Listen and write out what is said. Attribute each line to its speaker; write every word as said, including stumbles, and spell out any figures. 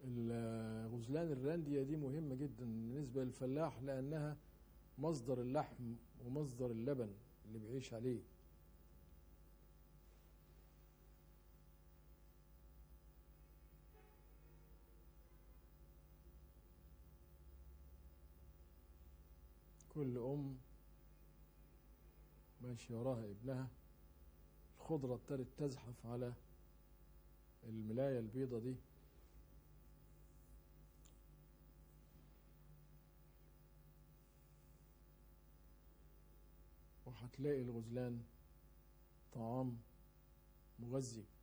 Speaker 1: الغزلان الراندية دي مهمة جدا بالنسبة للفلاح، لأنها مصدر اللحم ومصدر اللبن اللي بيعيش عليه. كل أم ماشي وراها ابنها، الخضرة ابتدت تزحف على الملاية البيضة دي، وهتلاقي الغزلان طعام مغذي.